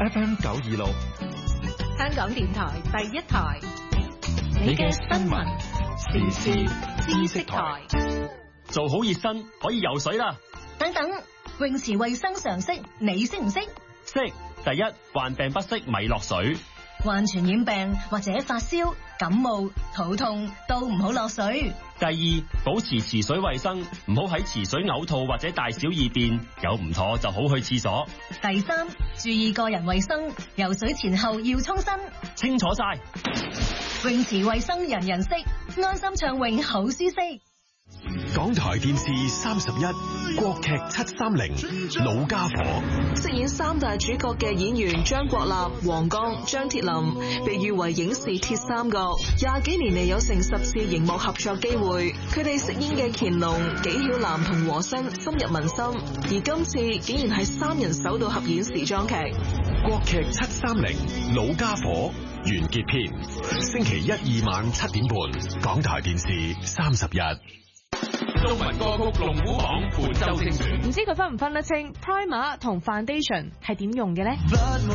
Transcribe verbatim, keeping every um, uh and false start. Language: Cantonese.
F M 九二六， 香港電台第一台，你嘅新聞時事知識台。 做好熱身可以游水啦。 等等，泳池衛生常識你識唔識？ 識。第一，患病不適咪落水。 患傳染病或者發燒、感冒、肚痛都唔好落水。 第二，保持池水衛生，唔好喺池水嘔吐或者大小二便，有唔妥就好去廁所。 第三，注意個人衛生，游水前後要沖身。 清楚晒。 泳池衛生人人識，安心暢泳好舒適。 港台電視三十一，國劇七三零，老家伙。 飾演三大主角嘅演員張國立、黃剛、張鐵林，被譽為影視鐵三角，廿幾年嚟有成十次熒幕合作機會。佢哋飾演嘅乾隆、紀曉嵐同和珅深入民心，而今次竟然係三人首度合演時裝劇。 國劇七三零，老家伙完結篇，星期一二晚七點半，港台電視三十一。 中文歌曲龍虎榜本周精選， 唔知佢分唔分得清 primer 同 foundation 係點用嘅呢？